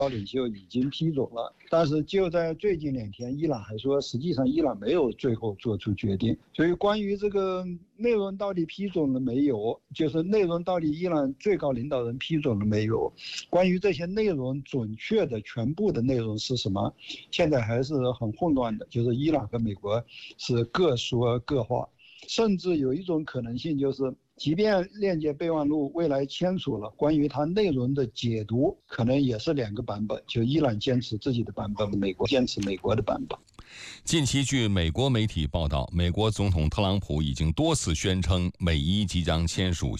高领袖已经批准了，但是就在最近2天，伊朗还说实际上伊朗没有最后做出决定。所以关于这个内容到底批准了没有，就是内容到底伊朗最高领导人批准了没有，关于这些内容准确的全部的内容是什么，现在还是很混乱的，就是伊朗和美国是各说各话，甚至有一种可能性就是，即便链接备忘录未来签署了，关于它内容的解读可能也是2个版本，就伊朗坚持自己的版本，美国坚持美国的版本。 近期据美国媒体报道，美国总统特朗普已经多次宣称美伊即将签署